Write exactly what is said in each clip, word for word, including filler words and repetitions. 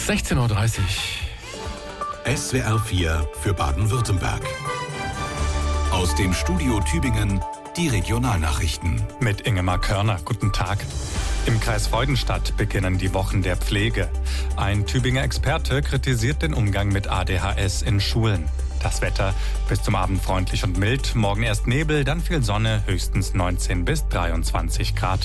sechzehn Uhr dreißig. S W R vier für Baden-Württemberg. Aus dem Studio Tübingen die Regionalnachrichten. Mit Ingemar Körner, guten Tag. Im Kreis Freudenstadt beginnen die Wochen der Pflege. Ein Tübinger Experte kritisiert den Umgang mit A D H S in Schulen. Das Wetter bis zum Abend freundlich und mild. Morgen erst Nebel, dann viel Sonne, höchstens neunzehn bis dreiundzwanzig Grad.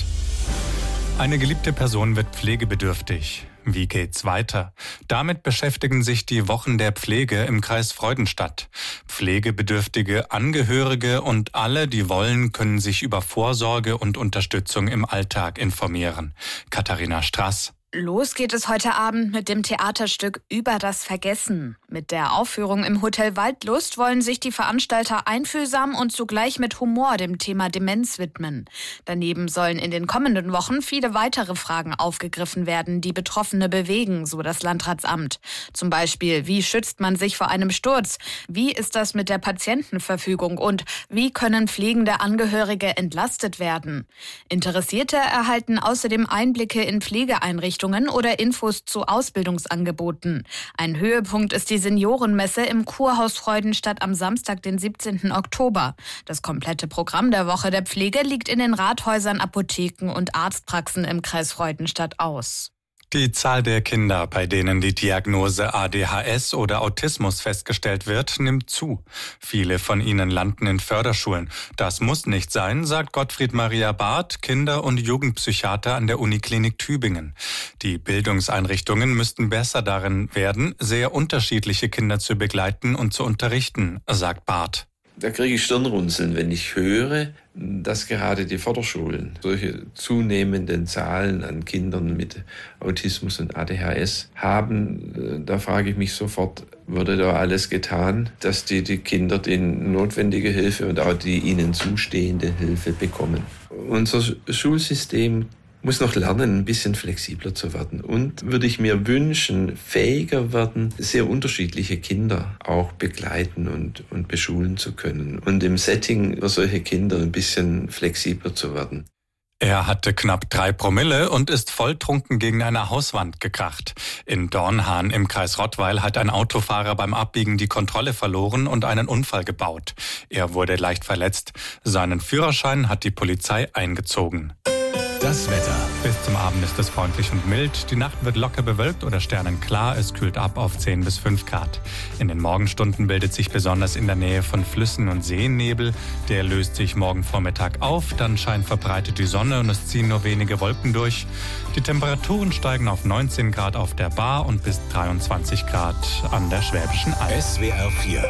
Eine geliebte Person wird pflegebedürftig. Wie geht's weiter? Damit beschäftigen sich die Wochen der Pflege im Kreis Freudenstadt. Pflegebedürftige Angehörige und alle, die wollen, können sich über Vorsorge und Unterstützung im Alltag informieren. Katharina Strass. Los geht es heute Abend mit dem Theaterstück Über das Vergessen. Mit der Aufführung im Hotel Waldlust wollen sich die Veranstalter einfühlsam und zugleich mit Humor dem Thema Demenz widmen. Daneben sollen in den kommenden Wochen viele weitere Fragen aufgegriffen werden, die Betroffene bewegen, so das Landratsamt. Zum Beispiel, wie schützt man sich vor einem Sturz? Wie ist das mit der Patientenverfügung? Und wie können pflegende Angehörige entlastet werden? Interessierte erhalten außerdem Einblicke in Pflegeeinrichtungen oder Infos zu Ausbildungsangeboten. Ein Höhepunkt ist die Seniorenmesse im Kurhaus Freudenstadt am Samstag, den siebzehnten Oktober. Das komplette Programm der Woche der Pflege liegt in den Rathäusern, Apotheken und Arztpraxen im Kreis Freudenstadt aus. Die Zahl der Kinder, bei denen die Diagnose A D H S oder Autismus festgestellt wird, nimmt zu. Viele von ihnen landen in Förderschulen. Das muss nicht sein, sagt Gottfried Maria Barth, Kinder- und Jugendpsychiater an der Uniklinik Tübingen. Die Bildungseinrichtungen müssten besser darin werden, sehr unterschiedliche Kinder zu begleiten und zu unterrichten, sagt Barth. Da kriege ich Stirnrunzeln, wenn ich höre, dass gerade die Förderschulen solche zunehmenden Zahlen an Kindern mit Autismus und A D H S haben. Da frage ich mich sofort, wurde da alles getan, dass die, die Kinder die notwendige Hilfe und auch die ihnen zustehende Hilfe bekommen. Unser Schulsystem muss noch lernen, ein bisschen flexibler zu werden. Und würde ich mir wünschen, fähiger werden, sehr unterschiedliche Kinder auch begleiten und, und beschulen zu können. Und im Setting für solche Kinder ein bisschen flexibler zu werden. Er hatte knapp drei Promille und ist volltrunken gegen eine Hauswand gekracht. In Dornhahn im Kreis Rottweil hat ein Autofahrer beim Abbiegen die Kontrolle verloren und einen Unfall gebaut. Er wurde leicht verletzt. Seinen Führerschein hat die Polizei eingezogen. Das Wetter. Bis zum Abend ist es freundlich und mild. Die Nacht wird locker bewölkt oder sternenklar. Es kühlt ab auf zehn bis fünf Grad. In den Morgenstunden bildet sich besonders in der Nähe von Flüssen und Seen Nebel. Der löst sich morgen Vormittag auf. Dann scheint verbreitet die Sonne und es ziehen nur wenige Wolken durch. Die Temperaturen steigen auf neunzehn Grad auf der Bar und bis dreiundzwanzig Grad an der Schwäbischen Alb. S W R vier.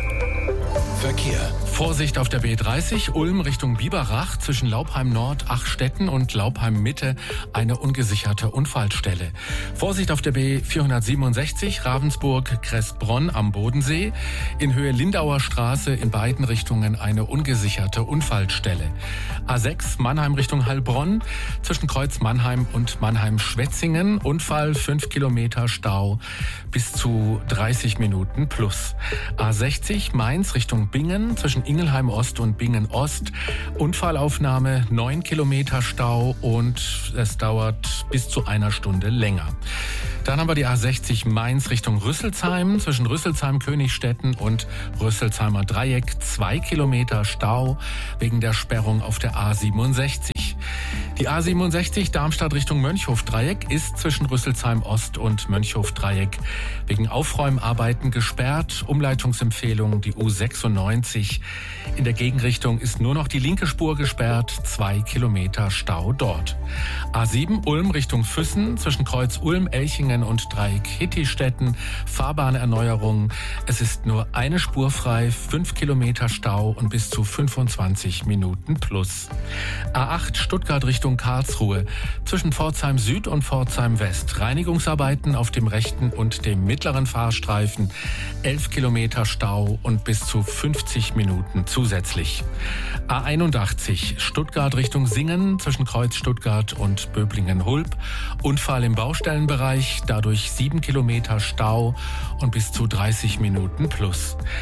Verkehr. Vorsicht auf der B dreißig, Ulm Richtung Biberach, zwischen Laubheim Nord, Achstetten und Laubheim Mitte eine ungesicherte Unfallstelle. Vorsicht auf der B vierhundertsiebenundsechzig, Ravensburg, Krestbronn am Bodensee, in Höhe Lindauer Straße in beiden Richtungen eine ungesicherte Unfallstelle. A sechs, Mannheim Richtung Heilbronn, zwischen Kreuz Mannheim und Mannheim-Schwetzingen, Unfall fünf Kilometer Stau bis zu dreißig Minuten plus. A sechzig, Mainz Richtung Bingen, zwischen Ingelheim Ost und Bingen Ost, Unfallaufnahme neun Kilometer Stau und es dauert bis zu einer Stunde länger. Dann haben wir die A sechzig Mainz Richtung Rüsselsheim, zwischen Rüsselsheim, Königstetten und Rüsselsheimer Dreieck, zwei Kilometer Stau wegen der Sperrung auf der A siebenundsechzig. Die A siebenundsechzig Darmstadt Richtung Mönchhof-Dreieck ist zwischen Rüsselsheim Ost und Mönchhof-Dreieck wegen Aufräumarbeiten gesperrt. Umleitungsempfehlung die U sechsundneunzig. In der Gegenrichtung ist nur noch die linke Spur gesperrt, zwei Kilometer Stau dort. A sieben Ulm Richtung Füssen, zwischen Kreuz Ulm, Elchingen und Dreieck Hittistetten, Fahrbahnerneuerung. Es ist nur eine Spur frei, fünf Kilometer Stau und bis zu fünfundzwanzig Minuten plus. A acht Stuttgart Richtung Karlsruhe, zwischen Pforzheim Süd und Pforzheim West. Reinigungsarbeiten auf dem rechten und dem mittleren Fahrstreifen, elf Kilometer Stau und bis zu fünfzig Minuten zusätzlich. A einundachtzig Stuttgart Richtung Singen, zwischen Kreuz Stuttgart und Böblingen-Hulb. Unfall im Baustellenbereich, dadurch sieben Kilometer Stau und bis zu dreißig Minuten plus.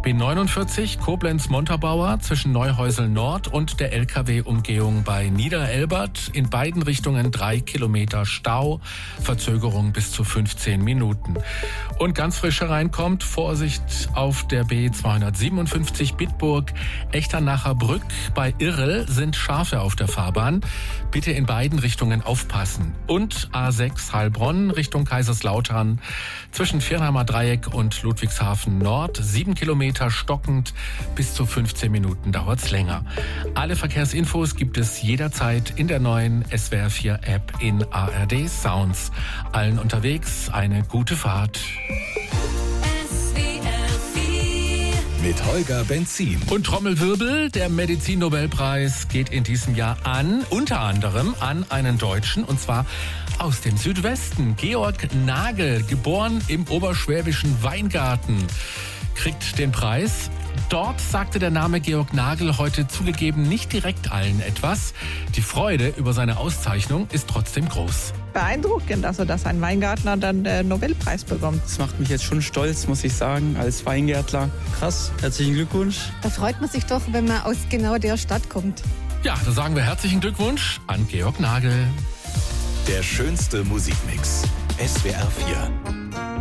B neunundvierzig Koblenz-Montabaur zwischen Neuhäusel Nord und der L K W-Umgehung bei Niederelbert. In beiden Richtungen drei Kilometer Stau, Verzögerung bis zu fünfzehn Minuten. Und ganz frisch hereinkommt, Vorsicht auf der B zweihundertsiebenundfünfzig Bitburg-Echternacher Brück. Bei Irrel sind Schafe auf der Fahrbahn. Bitte in beiden Richtungen aufpassen. Und A sechs Heilbronn Richtung Kaiserslautern zwischen Viernheimer Dreieck und Ludwigshafen Nord. Sieben Kilometer stockend, bis zu fünfzehn Minuten dauert's länger. Alle Verkehrsinfos gibt es jederzeit in der neuen S W R vier App in A R D Sounds. Allen unterwegs eine gute Fahrt. Mit Holger Benzin. Und Trommelwirbel, der Medizin-Nobelpreis geht in diesem Jahr an, unter anderem an einen Deutschen, und zwar aus dem Südwesten. Georg Nagel, geboren im oberschwäbischen Weingarten, kriegt den Preis. Dort sagte der Name Georg Nagel heute zugegeben nicht direkt allen etwas. Die Freude über seine Auszeichnung ist trotzdem groß. Beeindruckend, also dass ein Weingärtner dann den Nobelpreis bekommt. Das macht mich jetzt schon stolz, muss ich sagen, als Weingärtler. Krass, herzlichen Glückwunsch. Da freut man sich doch, wenn man aus genau der Stadt kommt. Ja, da sagen wir herzlichen Glückwunsch an Georg Nagel. Der schönste Musikmix. S W R vier.